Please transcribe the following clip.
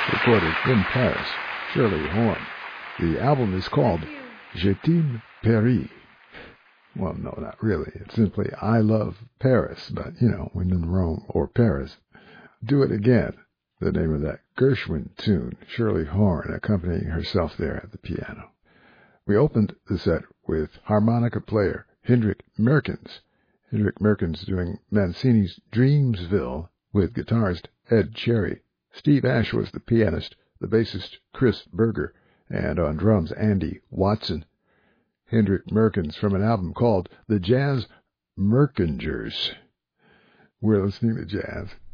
recorded in Paris, Shirley Horn. The album is called Je t'aime Paris. Well, no, not really. It's simply I Love Paris, but, when in Rome or Paris. Do It Again, the name of that Gershwin tune, Shirley Horn accompanying herself there at the piano. We opened the set with harmonica player Hendrik Merkens. Hendrik Merkens doing Mancini's Dreamsville with guitarist Ed Cherry. Steve Ash was the pianist, the bassist Chris Berger, and on drums Andy Watson. Hendrik Merkens from an album called The Jazz Merkingers. We're listening to jazz